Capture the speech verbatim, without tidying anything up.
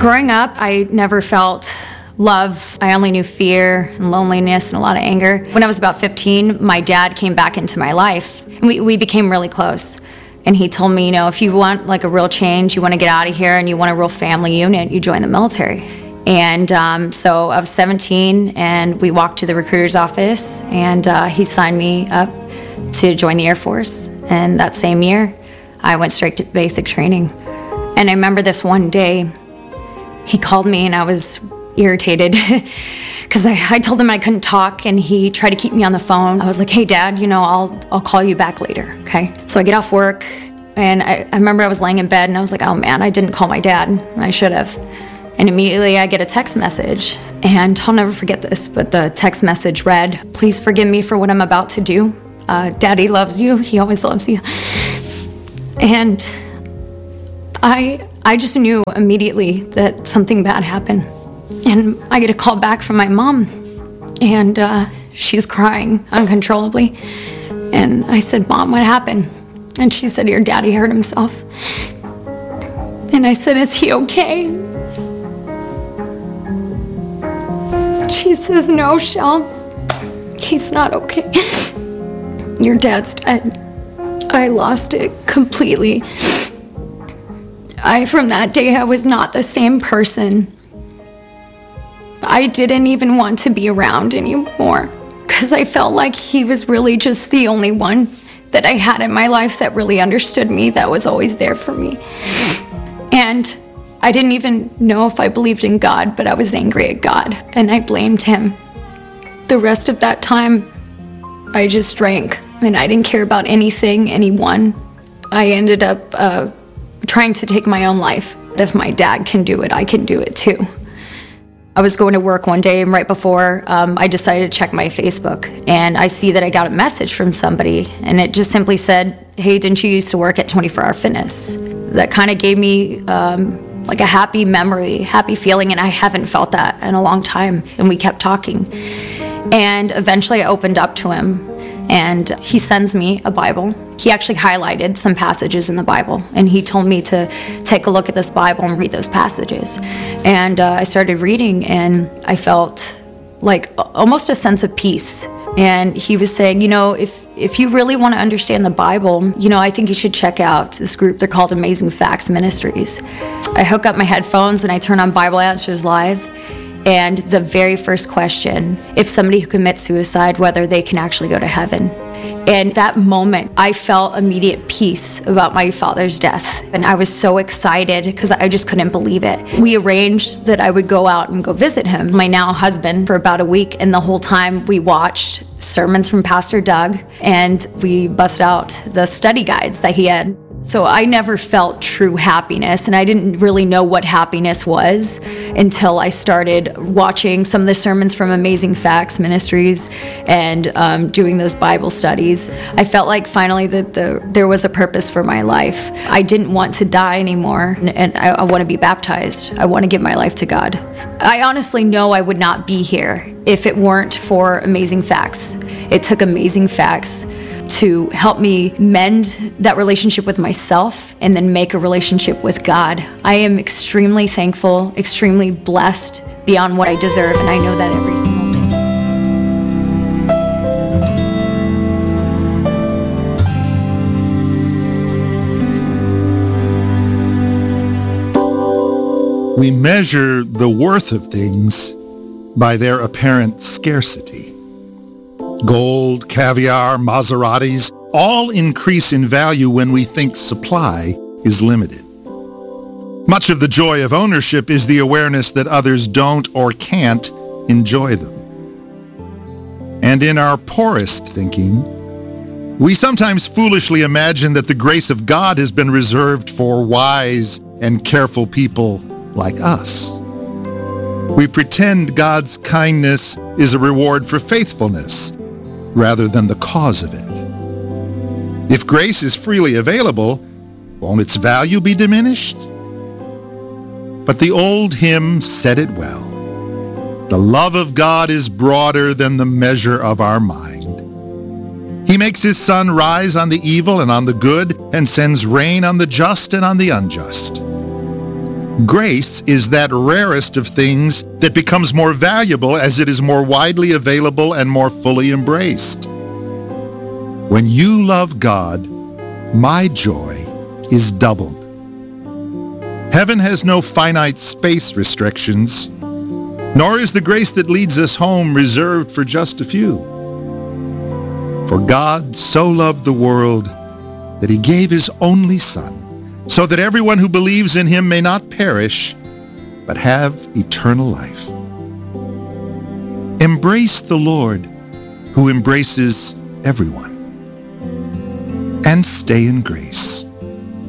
Growing up, I never felt love. I only knew fear and loneliness and a lot of anger. When I was about fifteen, my dad came back into my life. And we, we became really close. And he told me, you know, if you want like a real change, you want to get out of here and you want a real family unit, you join the military. And um, so I was seventeen and we walked to the recruiter's office and uh, he signed me up to join the Air Force. And that same year, I went straight to basic training. And I remember this one day, he called me and I was irritated because I, I told him I couldn't talk and he tried to keep me on the phone. I was like, hey, Dad, you know, I'll I'll call you back later, okay? So I get off work and I, I remember I was laying in bed and I was like, oh man, I didn't call my dad. I should have. And immediately I get a text message and I'll never forget this, but the text message read, please forgive me for what I'm about to do. Uh, Daddy loves you. He always loves you. And I I just knew immediately that something bad happened. And I get a call back from my mom, and uh, she's crying uncontrollably. And I said, Mom, what happened? And she said, your daddy hurt himself. And I said, is he okay? She says, no, Shell, he's not okay. Your dad's dead. I lost it completely. I, from that day, I was not the same person. I didn't even want to be around anymore because I felt like he was really just the only one that I had in my life that really understood me, that was always there for me. And I didn't even know if I believed in God, but I was angry at God and I blamed him. The rest of that time, I just drank and I didn't care about anything, anyone. I ended up uh, trying to take my own life. If my dad can do it, I can do it too. I was going to work one day and right before um, I decided to check my Facebook and I see that I got a message from somebody and it just simply said, hey, didn't you used to work at twenty-four hour fitness? That kind of gave me um, like a happy memory, happy feeling, and I haven't felt that in a long time. And we kept talking. And eventually I opened up to him and he sends me a Bible. He actually highlighted some passages in the Bible and he told me to take a look at this Bible and read those passages. And uh, I started reading and I felt like almost a sense of peace. And he was saying, you know, if if you really want to understand the Bible, you know, I think you should check out this group. They're called Amazing Facts Ministries. I hook up my headphones and I turn on Bible Answers Live. And the very first question, if somebody who commits suicide, whether they can actually go to heaven. And that moment, I felt immediate peace about my father's death. And I was so excited because I just couldn't believe it. We arranged that I would go out and go visit him, my now husband, for about a week. And the whole time we watched sermons from Pastor Doug and we busted out the study guides that he had. So I never felt true happiness, and I didn't really know what happiness was until I started watching some of the sermons from Amazing Facts Ministries and um, doing those Bible studies. I felt like finally that the, there was a purpose for my life. I didn't want to die anymore, and, and I, I want to be baptized. I want to give my life to God. I honestly know I would not be here if it weren't for Amazing Facts. It took Amazing Facts to help me mend that relationship with myself and then make a relationship with God. I am extremely thankful, extremely blessed beyond what I deserve, and I know that every single day. We measure the worth of things by their apparent scarcity. Gold, caviar, Maseratis, all increase in value when we think supply is limited. Much of the joy of ownership is the awareness that others don't or can't enjoy them. And in our poorest thinking, we sometimes foolishly imagine that the grace of God has been reserved for wise and careful people like us. We pretend God's kindness is a reward for faithfulness rather than the cause of it. If grace is freely available, won't its value be diminished? But the old hymn said it well. The love of God is broader than the measure of our mind. He makes his sun rise on the evil and on the good, and sends rain on the just and on the unjust. Grace is that rarest of things that becomes more valuable as it is more widely available and more fully embraced. When you love God, my joy is doubled. Heaven has no finite space restrictions, nor is the grace that leads us home reserved for just a few. For God so loved the world that he gave his only Son, so that everyone who believes in him may not perish, but have eternal life. Embrace the Lord who embraces everyone, and stay in grace.